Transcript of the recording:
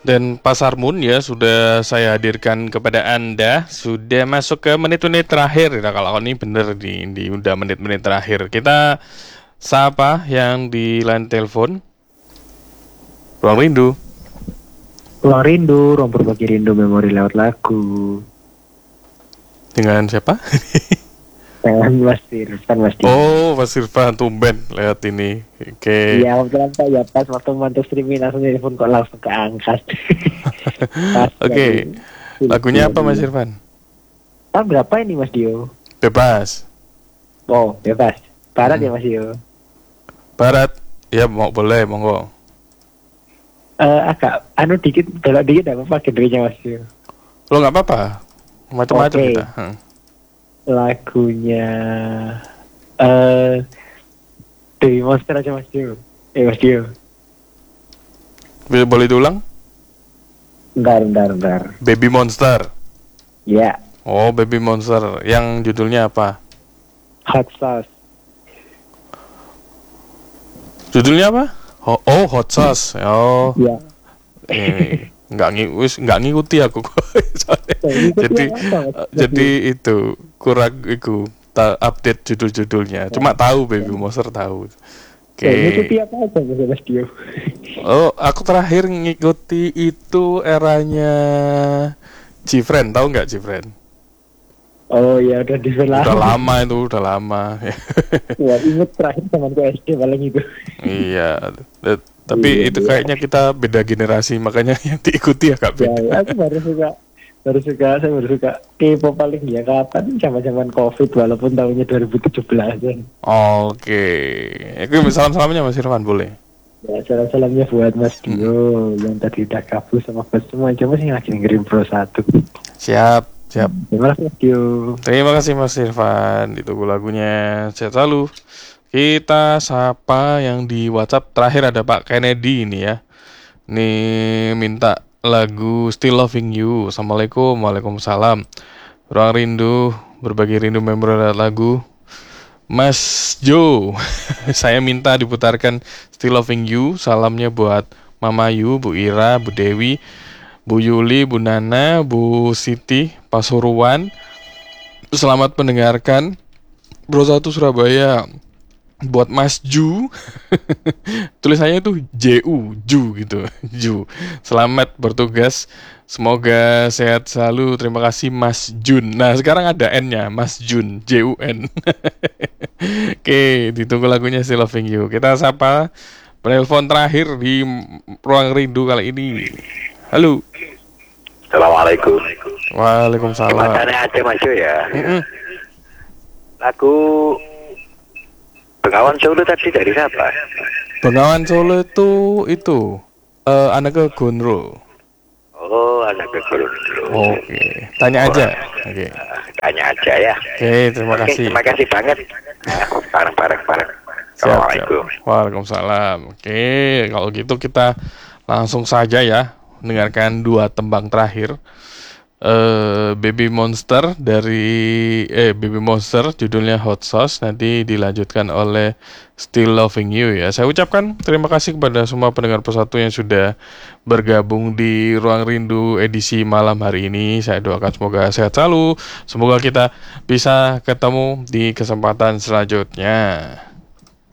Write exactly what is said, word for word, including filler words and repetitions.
Dan Pasar Moon ya sudah saya hadirkan kepada Anda. Sudah masuk ke menit-menit terakhir. Nah, kalau ini bener di, di udah menit-menit terakhir. Kita sapa yang di line telepon. Ruang Rindu. Ruang Rindu, ruang berbagi rindu memori lewat lagu. Dengan siapa? Dengan Mas Irfan, Mas Dino. Oh, Mas Irfan tumben lewat ini. Oke. Okay. Iya, kebetulan Pak ya pas waktu mantau streaming langsung telepon kok langsung keangkat. Oke. Okay. Lagunya apa Mas Irfan? Tahun berapa ini Mas Dio? Bebas. Oh, bebas. Barat hmm. ya Mas Dio? Barat. Ya mau boleh, monggo. Uh, agak anu dikit, belok dikit enggak apa-apa genrenya Mas Dio. Lo enggak apa-apa. Macam-macam okay. Kita. Hmm. Lagunya eh uh, Baby Monster aja Mas Dio. Eh Mas Dio. Boleh diulang? Bentar, bentar, bentar. Baby Monster. Ya. Yeah. Oh, Baby Monster. Yang judulnya apa? Hot Sauce. Judulnya apa? Oh, oh Hot Sauce. Oh. Iya. Yeah. Nggak ngikut, nggak ngikuti aku. jadi jadi itu kurang iku update judul-judulnya. Cuma tahu Baby Monster tahu. Oke. Okay. Ngikuti apa aja Mas Dio? Oh, aku terakhir ngikuti itu eranya Gfriend, tahu nggak Gfriend? Oh ya udah di udah lama itu, udah lama. Ya inget terakhir zaman ke S D paling itu. Iya. Tapi iya, itu iya. Kayaknya kita beda generasi, makanya yang diikuti agak beda. Ya, aku baru suka, baru suka, saya baru suka K-pop paling ya kapan zaman-zaman Covid walaupun tahunnya dua ribu tujuh belas kan. Oke, itu salam-salamnya Mas Irfan boleh. Ya salam-salamnya buat Mas Dio hmm. yang tadi udah kabur sama Mas semua aja masih lagi ngirim Pro satu. Siap, siap. Terima kasih Mas Dio. Terima kasih Mas Irfan, ditunggu lagunya. Sehat selalu. Kita sapa yang di WhatsApp. Terakhir ada Pak Kennedy ini ya. Ini minta lagu Still Loving You. Assalamualaikum. Waalaikumsalam. Ruang Rindu, berbagi rindu member lagu. Mas Jo, saya minta diputarkan Still Loving You. Salamnya buat Mama Yu, Bu Ira, Bu Dewi, Bu Yuli, Bu Nana, Bu Siti, Pasuruan. Selamat mendengarkan. Bro satu Surabaya. Buat Mas Ju. Tulisannya itu J U, Ju gitu. Ju. Selamat bertugas. Semoga sehat selalu. Terima kasih Mas Jun. Nah, sekarang ada N-nya, Mas Jun, J U N. Oke, ditunggu lagunya Still Loving You. Kita sapa penelpon terakhir di Ruang Rindu kali ini. Halo. Assalamualaikum. Waalaikumsalam. Gimana aja Mas Ju ya? Mm-mm. Lagu Bengawan Solo tadi dari siapa? Bengawan Solo itu itu uh, Anneke Gunro. Oh, Anneke Gunro. Oke, okay. Tanya aja. Oke. Okay. Uh, tanya aja ya. Oke, okay, terima okay, kasih. Terima kasih banget. Nah, bareng-bareng bareng. Assalamualaikum. Waalaikumsalam. Oke, okay, kalau gitu kita langsung saja ya mendengarkan dua tembang terakhir. Uh, Baby Monster dari eh Baby Monster judulnya Hot Sauce, nanti dilanjutkan oleh Still Loving You ya. Saya ucapkan terima kasih kepada semua pendengar Persatu yang sudah bergabung di Ruang Rindu edisi malam hari ini. Saya doakan semoga sehat selalu. Semoga kita bisa ketemu di kesempatan selanjutnya.